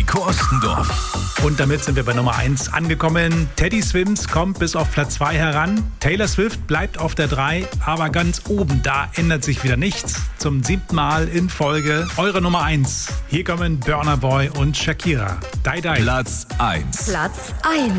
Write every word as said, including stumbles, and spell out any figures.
Heiko Ostendorf. Und damit sind wir bei Nummer eins angekommen. Teddy Swims kommt bis auf Platz zwei heran. Taylor Swift bleibt auf der drei, aber ganz oben, da ändert sich wieder nichts. Zum siebten Mal in Folge eure Nummer eins. Hier kommen Burna Boy und Shakira. Die, die. Platz eins. Platz eins.